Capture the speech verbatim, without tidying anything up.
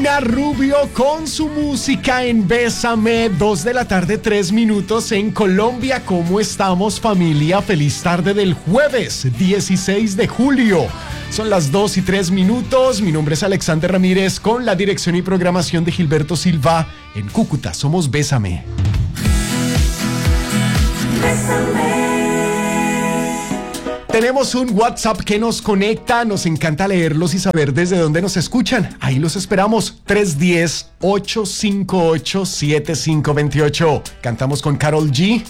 Rubio con su música en Bésame, dos de la tarde, tres minutos en Colombia. ¿Cómo estamos, familia? Feliz tarde del jueves dieciséis de julio. Son las dos y tres minutos. Mi nombre es Alexander Ramírez con la dirección y programación de Gilberto Silva. En Cúcuta somos Bésame. Bésame. Tenemos un WhatsApp que nos conecta, nos encanta leerlos y saber desde dónde nos escuchan. Ahí los esperamos, tres uno cero, ocho cinco ocho, siete cinco dos ocho. Cantamos con Karol G.